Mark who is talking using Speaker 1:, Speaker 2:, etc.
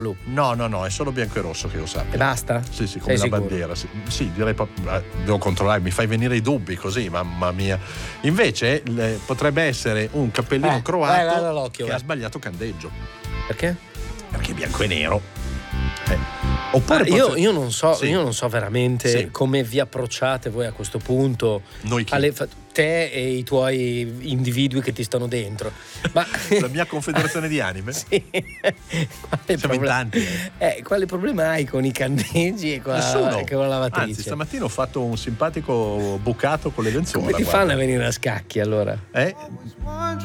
Speaker 1: blu.
Speaker 2: No, è solo bianco e rosso che io sappia.
Speaker 1: E basta?
Speaker 2: Sì, come
Speaker 1: Sei
Speaker 2: la
Speaker 1: sicuro?
Speaker 2: bandiera. Sì, direi proprio. Devo controllare, mi fai venire i dubbi così, mamma mia. Invece potrebbe essere un cappellino croato
Speaker 1: vai all'occhio,
Speaker 2: che
Speaker 1: vai.
Speaker 2: ha sbagliato candeggio.
Speaker 1: Perché?
Speaker 2: Perché è bianco e nero. Oppure
Speaker 1: Io non so,
Speaker 2: Sì.
Speaker 1: io non so veramente
Speaker 2: Sì.
Speaker 1: come vi approcciate voi a questo punto.
Speaker 2: Noi chi?
Speaker 1: Te e i tuoi individui che ti stanno dentro. Ma
Speaker 2: La mia confederazione di anime?
Speaker 1: sì.
Speaker 2: Siamo in tanti.
Speaker 1: Quale problema hai con i candeggi e con
Speaker 2: Nessuno.
Speaker 1: con la lavatrice?
Speaker 2: Anzi, stamattina ho fatto un simpatico bucato con le lenzuola.
Speaker 1: Come ti
Speaker 2: guarda.
Speaker 1: fanno a venire a scacchi allora?